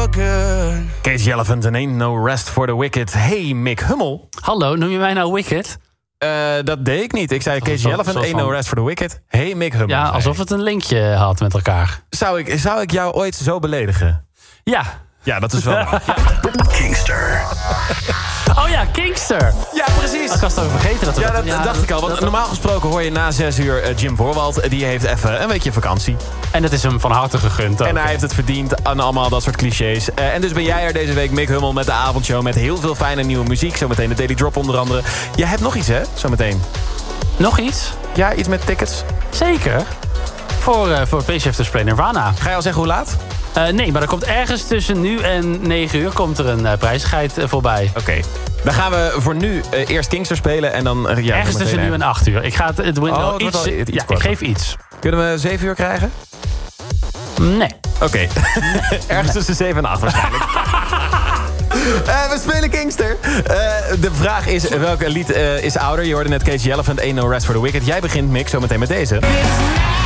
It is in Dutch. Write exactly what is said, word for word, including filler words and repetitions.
good. Cage Elephant and Ain't No Rest for the Wicked. Hey, Mick Hummel. Hallo, noem je mij nou Wicked? Uh, dat deed ik niet. Ik zei Cage Zo- Elephant, zo Ain't van- No Rest for the Wicked. Hey, Mick Hummel. Ja, zei alsof ik. het een linkje had met elkaar. Zou ik, zou ik jou ooit zo beledigen? Ja. Ja, dat is wel waar. Ja. Kingster. Oh ja, Kingster. Ja, precies. Ik was het over vergeten. Dat we Ja, dat dacht ik al. Want dat- normaal gesproken hoor je na zes uur uh, Jim Voorwald. Die heeft even een weekje vakantie. En dat is hem van harte gegund ook. En hij heeft het verdiend aan allemaal dat soort clichés. Uh, en dus ben jij er deze week, Mick Hummel, met de avondshow. Met heel veel fijne nieuwe muziek. Zometeen de Daily Drop onder andere. Je hebt nog iets, hè? Zometeen. Nog iets? Ja, iets met tickets. Zeker. Voor, uh, voor P C F to Play Nirvana. Ga je al zeggen hoe laat? Uh, nee, maar er komt ergens tussen nu en negen uur komt er een uh, prijzigheid uh, voorbij. Oké. Okay. Dan gaan we voor nu uh, eerst Kingster spelen en dan... Uh, ja, ergens tussen nu en acht uur. Ik ga het, het window Oh, het wordt iets... wel iets ja, ik korter. geef iets. Kunnen we zeven uur krijgen? Nee. Oké. Okay. Ergens tussen zeven en acht waarschijnlijk. Uh, we spelen Kingster. Uh, de vraag is, welk lied uh, is ouder? Je hoorde net Cage Elephant, Ain't No Rest for the Wicked. Jij begint, Mick, zometeen met deze.